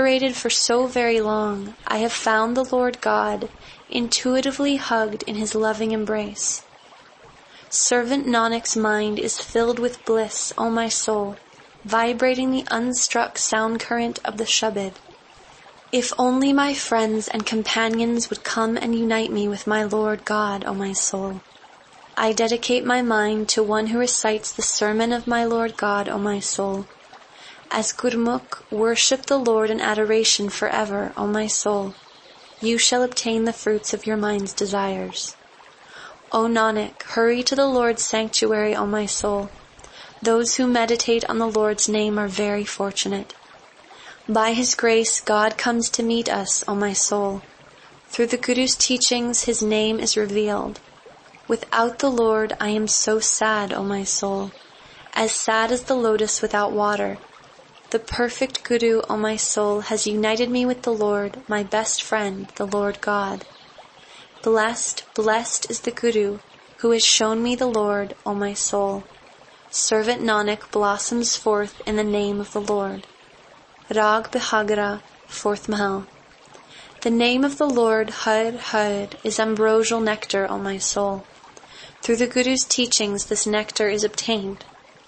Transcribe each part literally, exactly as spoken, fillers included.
Separated for so very long, I have found the Lord God, intuitively hugged in his loving embrace. Servant Nanak's mind is filled with bliss, O my soul, vibrating the unstruck sound current of the Shabad. If only my friends and companions would come and unite me with my Lord God, O my soul. I dedicate my mind to one who recites the sermon of my Lord God, O my soul. As Gurmukh, worship the Lord in adoration forever, O my soul. You shall obtain the fruits of your mind's desires. O Nanak, hurry to the Lord's sanctuary, O my soul. Those who meditate on the Lord's name are very fortunate. By his grace, God comes to meet us, O my soul. Through the Guru's teachings, his name is revealed. Without the Lord, I am so sad, O my soul, as sad as the lotus without water. The perfect Guru, O my soul, has united me with the Lord, my best friend, the Lord God. Blessed, blessed is the Guru, who has shown me the Lord, O my soul. Servant Nanak blossoms forth in the name of the Lord. Rag Bihagra, fourth Mahal. The name of the Lord, Har Har, is ambrosial nectar, O my soul. Through the Guru's teachings, this nectar is obtained.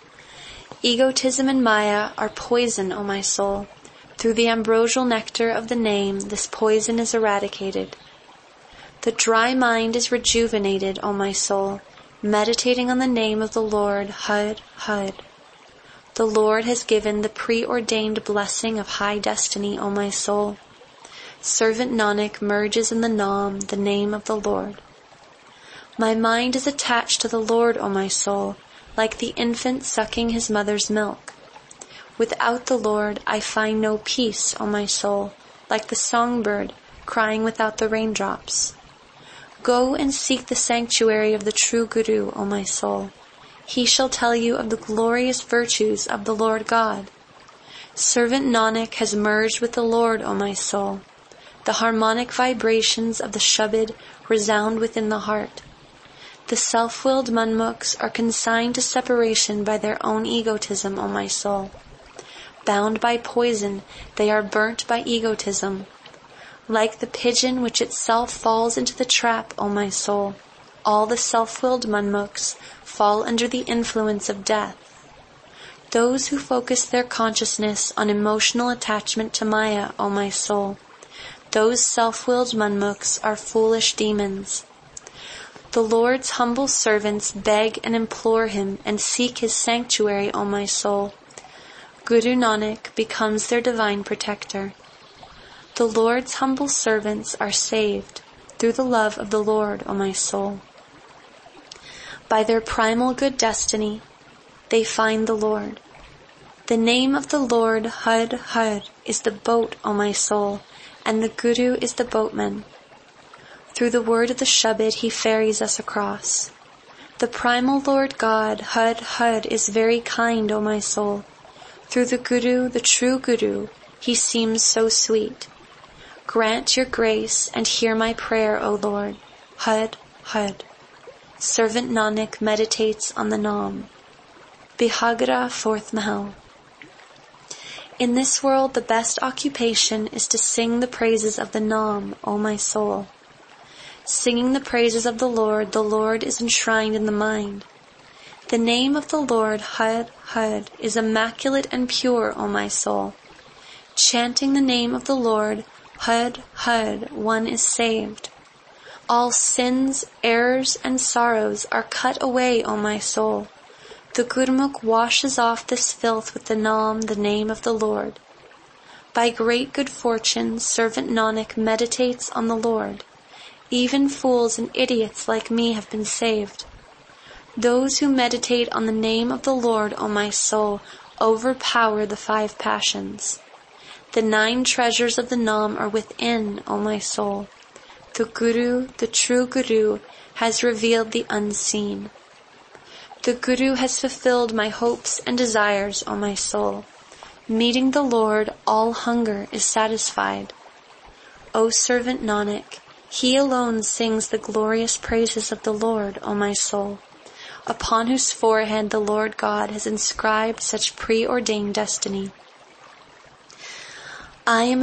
Egotism and Maya are poison, O my soul. Through the ambrosial nectar of the name, this poison is eradicated. The dry mind is rejuvenated, O my soul, meditating on the name of the Lord, Har Har. The Lord has given the preordained blessing of high destiny, O my soul. Servant Nanak merges in the Nam, the name of the Lord. My mind is attached to the Lord, O my soul, like the infant sucking his mother's milk. Without the Lord, I find no peace, O my soul, like the songbird crying without the raindrops. Go and seek the sanctuary of the true Guru, O my soul. He shall tell you of the glorious virtues of the Lord God. Servant Nanak has merged with the Lord, O my soul. The harmonic vibrations of the Shabad resound within the heart. The self-willed Manmukhs are consigned to separation by their own egotism, O my soul. Bound by poison, they are burnt by egotism. Like the pigeon which itself falls into the trap, O my soul, all the self-willed Manmukhs fall under the influence of death. Those who focus their consciousness on emotional attachment to Maya, O my soul, those self-willed Manmukhs are foolish demons. The Lord's humble servants beg and implore him and seek his sanctuary, O my soul. Guru Nanak becomes their divine protector. The Lord's humble servants are saved through the love of the Lord, O my soul. By their primal good destiny, they find the Lord. The name of the Lord, Har Har, is the boat, O my soul, and the Guru is the boatman. Through the word of the Shabad, he ferries us across. The primal Lord God, Har Har, is very kind, O my soul. Through the Guru, the true Guru, he seems so sweet. Grant your grace and hear my prayer, O Lord. Har Har. Servant Nanak meditates on the Nam. Bihagra, fourth Mahal. In this world, the best occupation is to sing the praises of the Nam, O my soul. Singing the praises of the Lord, the Lord is enshrined in the mind. The name of the Lord, Har Har, is immaculate and pure, O my soul. Chanting the name of the Lord, Har Har, one is saved. All sins, errors, and sorrows are cut away, O my soul. The Gurmukh washes off this filth with the Nam, the name of the Lord. By great good fortune, servant Nanak meditates on the Lord. Even fools and idiots like me have been saved. Those who meditate on the name of the Lord, O my soul, overpower the five passions. The nine treasures of the Nam are within, O my soul. The Guru, the true Guru, has revealed the unseen. The Guru has fulfilled my hopes and desires, O my soul. Meeting the Lord, all hunger is satisfied. O servant Nanak, he alone sings the glorious praises of the Lord, O my soul, upon whose forehead the Lord God has inscribed such preordained destiny. I am